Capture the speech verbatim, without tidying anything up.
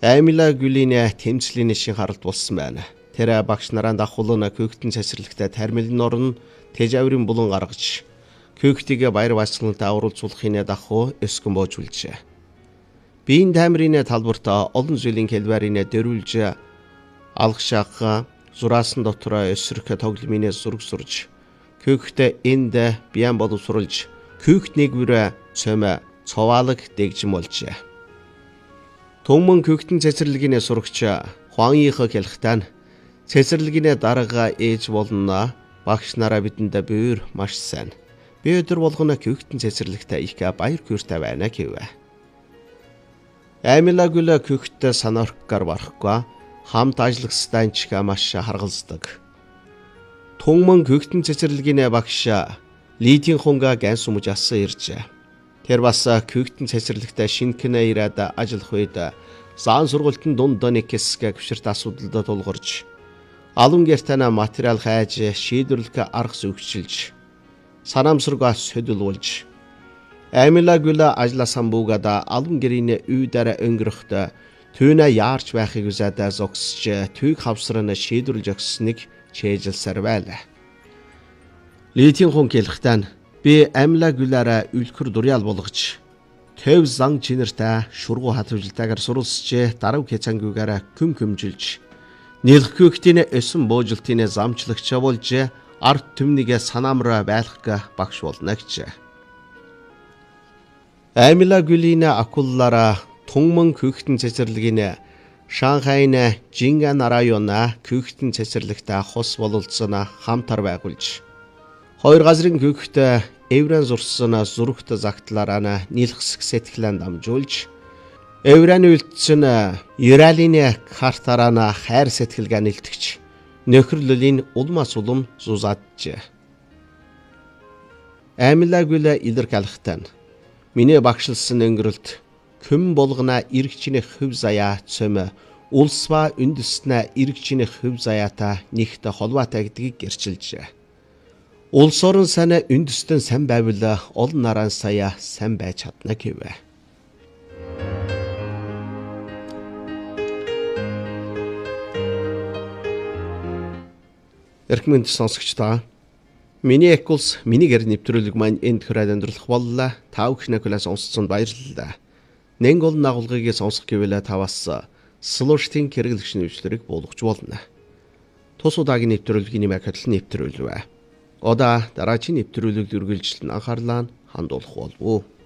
Аймила Гүлинэ тэмцлийн шин харалт болсон байна. Тэр багш нараа давхуулна көөгтөн цэцэрлэгтээ тармилын орн тэжаврын булан гаргаж көөгтигээ баяр баясгалантай авруулцуулахын давхуу өскөн бууж үлжээ. Биеийн таймрын талбарт олон жилийн хэлбэрийн дөрвөлж алгашаага зураасан дотор өсрөх тогломын зураг сурж көөгтөө энд бян боловсруулж көөгт нэгвэр цөмө цоваалаг дэгжим болжээ. Түмэн көөгтөн цэцэрлэгийн сурагч Хуаньихо хэлэхтэн цэцэрлэгийн дарга ээж болно багш нараа бидэнд буур маш сайн. Би өдөр болгоно көөгтөн цэцэрлэгтээ их баяр хөөртэй байна гэвэ. Аймила Гүл көөгтөө санаархгаар барахгүй хамт ажиллах станчга маш харгалздаг. Түмэн көөгтөн цэцэрлэгийн багш Лидийн хунга гэн сумж асан иржээ. Тэр бас көөгтөн цэцэрлэгтээ шинкэнэ ирээд ажиллах үед заан сургалтын дунд нэг хэсэг гүширт асуудалд тулгарч алун гертана материал хайж шийдвэрлэх арга зүйчилж санамсаргаа сөдөлүүлж Аймила Гүл ажлаасан буугаад алун гэрийн үйдээр өнгөрөхтө түүнэ яарч байхыг үзээд зогсож түүг хавсрын шийдвэрлж өгснэг чэйжилсээр байлаа. Лидийн хүн хэлэхтэн би Аймила Гүлээрээ үлхэр дуряал болгож төв зан чинэртэй шургуу хатвжилтаагаар суралцж дарав хэцангүйгээр күм күмжилж нийлх көөгтийн өсөн буужилтын замчлагч болж арт түмнийг санаамраа байлгах багш болно гэж. Аймила Гүлийн акуллаараа Түмэн көөгтөн цэцэрлэгийн Шанхайн Жинган района көөгтөн цэцэрлэгтээ хос бололцсон хамтар байгуулж хоёр газрын көөгтөө эврэн зурсан зурагт загтлаараа нийлхсэх сэтгэлэн дамжуулж эврэн үлдсэн Юралины картараа хайр сэтгэлгээ нэлтгэж нөхөрлөлийн улмаас улам зузаадж. Аймила Гүл илэрх алхтан миний багшлсан өнгөрөлт күм болгоно иргчний хөв заяа цөм улсва үндэснэ иргчний хөв заяата нэгт холбоотой гэдгийг гэрчилж. Улс орон сайн үндэстэн сайн байвал олон наран сая сайн байж чадна гэвэ. Эрхмэнд сонсогчдоо миний экулс миний гэр нэвтрүүлэг маань энд хүрээд өндөрлөх боллоо. Та бүхнээ хүлээн сонсцсон баярлалаа. Нэн гол нагуулгыг сонсох гэвэл таваас слуштын хэрэглэгч нэвтрүүлэг буулгаж болно. Тус удаагийн нэвтрүүлгийн нэмэр хөтөл нэвтрүүлвэ. Ода дараагийн нэвтрүүлэг үргэлжлэн анхаарлаа хандуулах болов уу?